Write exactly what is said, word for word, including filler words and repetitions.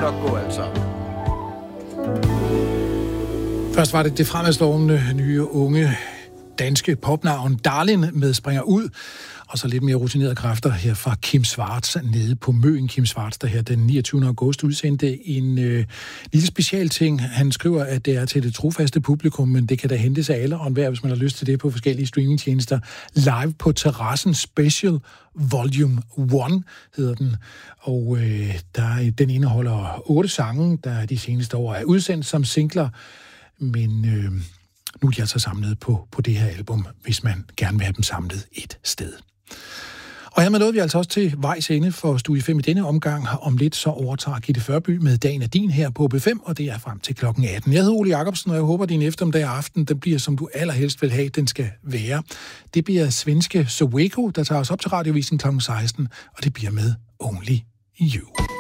nok gå, altså. Først var det det fremadstående nye unge danske popnavn Darlin med Springer Ud, og så lidt mere rutinerede kræfter her fra Kim Schwartz nede på Møn. Kim Schwartz, der her den niogtyvende august udsendte en øh, lille special ting. Han skriver, at det er til det trofaste publikum, men det kan da hentes af alle og enhver, hvis man har lyst til det på forskellige streamingtjenester. Live på Terrassen Special Volume et hedder den, og øh, der, den indeholder otte sange, der de seneste år er udsendt som singler, men øh, nu er de altså samlet på, på det her album, hvis man gerne vil have dem samlet et sted. Og hermed nåede vi altså også til vejs ende for Studie fem i denne omgang. Om lidt så overtager Gitte Førby med Dagen er din her på B fem, og det er frem til klokken atten. Jeg hedder Ole Jacobsen, og jeg håber, at din eftermiddag og aften, den bliver, som du allerhelst vil have, den skal være. Det bliver svenske Soweko, der tager os op til radiovisen klokken seksten, og det bliver med Only You.